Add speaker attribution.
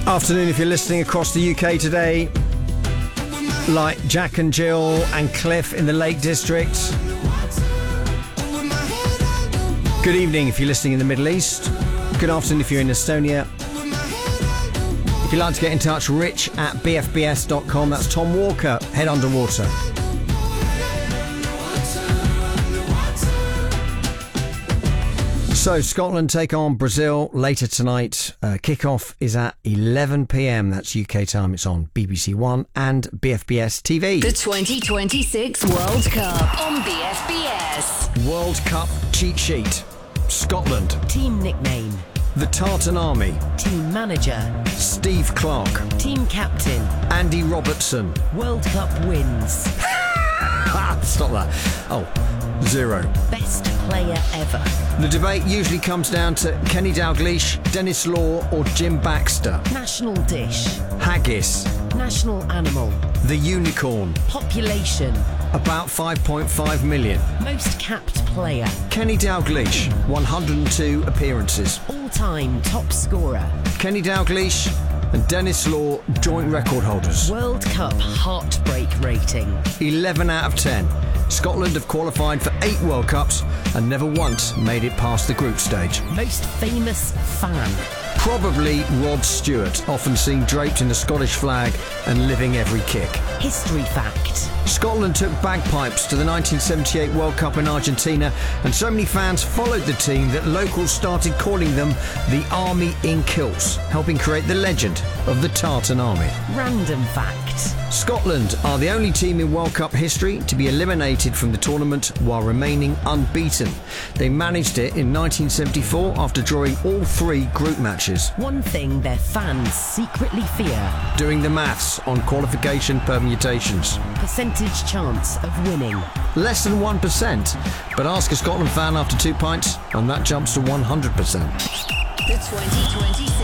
Speaker 1: Afternoon if you're listening across the UK today, like Jack and Jill and Cliff in the Lake District. Good evening if you're listening in the Middle East. Good afternoon if you're in Estonia. If you'd like to get in touch, rich@bfbs.com. That's Tom Walker, Head Underwater. So, Scotland take on Brazil later tonight. Kick-off is at 11 p.m. That's UK time. It's on BBC One and BFBS TV.
Speaker 2: The 2026 World Cup on BFBS.
Speaker 1: World Cup cheat sheet. Scotland.
Speaker 3: Team nickname.
Speaker 1: The Tartan Army.
Speaker 3: Team manager.
Speaker 1: Steve Clarke.
Speaker 3: Team captain.
Speaker 1: Andy Robertson.
Speaker 3: World Cup wins.
Speaker 1: Stop that. Oh, 0.
Speaker 3: Best player ever.
Speaker 1: The debate usually comes down to Kenny Dalglish, Dennis Law or Jim Baxter.
Speaker 3: National dish.
Speaker 1: Haggis.
Speaker 3: National animal.
Speaker 1: The unicorn.
Speaker 3: Population.
Speaker 1: About 5.5 million.
Speaker 3: Most capped player.
Speaker 1: Kenny Dalglish, 102 appearances.
Speaker 3: All-time top scorer.
Speaker 1: Kenny Dalglish and Dennis Law, joint record holders.
Speaker 3: World Cup heartbreak rating.
Speaker 1: 11 out of 10. Scotland have qualified for 8 World Cups and never once made it past the group stage.
Speaker 3: Most famous fan.
Speaker 1: Probably Rod Stewart, often seen draped in the Scottish flag and living every kick.
Speaker 3: History fact.
Speaker 1: Scotland took bagpipes to the 1978 World Cup in Argentina, and so many fans followed the team that locals started calling them the Army in Kilts, helping create the legend of the Tartan Army.
Speaker 3: Random fact.
Speaker 1: Scotland are the only team in World Cup history to be eliminated from the tournament while remaining unbeaten. They managed it in 1974 after drawing all 3 group matches.
Speaker 3: One thing their fans secretly fear.
Speaker 1: Doing the maths on qualification permutations.
Speaker 3: Percentage chance of winning.
Speaker 1: Less than 1%, but ask a Scotland fan after 2 pints and that jumps to 100%.
Speaker 2: The 2026